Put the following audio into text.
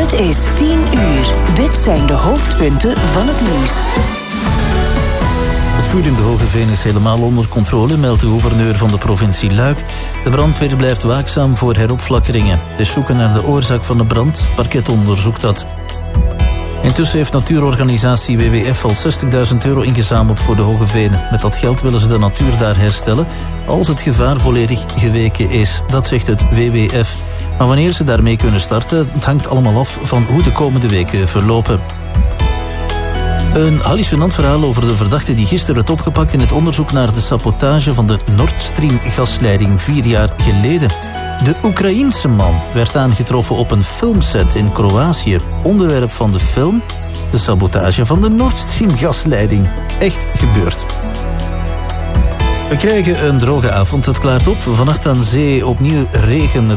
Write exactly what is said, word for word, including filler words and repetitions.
Het is tien uur. Dit zijn de hoofdpunten van het nieuws. Het vuur in de Hogeveen is helemaal onder controle, meldt de gouverneur van de provincie Luik. De brandweer blijft waakzaam voor heropflakkeringen. Het is zoeken naar de oorzaak van de brand. Parket onderzoekt dat. Intussen heeft natuurorganisatie W W F al zestigduizend euro ingezameld voor de Hogeveen. Met dat geld willen ze de natuur daar herstellen als het gevaar volledig geweken is. Dat zegt het W W F. Maar wanneer ze daarmee kunnen starten, het hangt allemaal af van hoe de komende weken verlopen. Een hallucinant verhaal over de verdachte die gisteren werd opgepakt in het onderzoek naar de sabotage van de Nord Stream gasleiding vier jaar geleden. De Oekraïense man werd aangetroffen op een filmset in Kroatië. Onderwerp van de film, de sabotage van de Nord Stream gasleiding. Echt gebeurd. We krijgen een droge avond, het klaart op. Vannacht aan zee opnieuw regen.